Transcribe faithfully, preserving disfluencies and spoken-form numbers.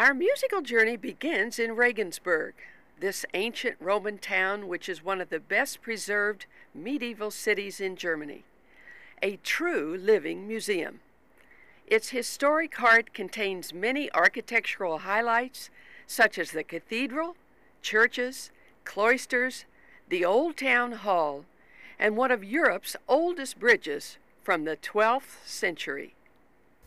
Our musical journey begins in Regensburg, this ancient Roman town which is one of the best preserved medieval cities in Germany, a true living museum. Its historic heart contains many architectural highlights such as the cathedral, churches, cloisters, the Old Town Hall, and one of Europe's oldest bridges from the twelfth century.